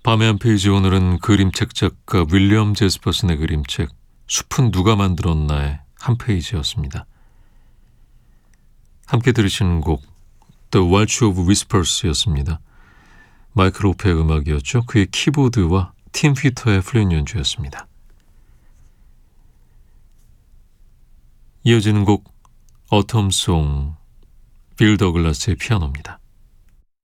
밤의 한 페이지, 오늘은 그림책 작가 윌리엄 제스퍼슨의 그림책 숲은 누가 만들었나의 한 페이지였습니다. 함께 들으시는 곡 The Waltz of Whispers였습니다. 마이클 오페의 음악이었죠. 그의 키보드와 팀 피터의 플룻 연주였습니다. 이어지는 곡 Autumn Song, 빌 더글라스의 피아노입니다.